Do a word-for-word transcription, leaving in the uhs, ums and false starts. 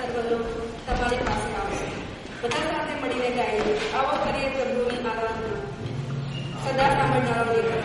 સર્વલો તમારી પાસે આવશે. બધા સાથે મળીને ગાઈએ, આવો કરીએ પ્રભુની આરાધના. સદા સાંભળનારો દેવ.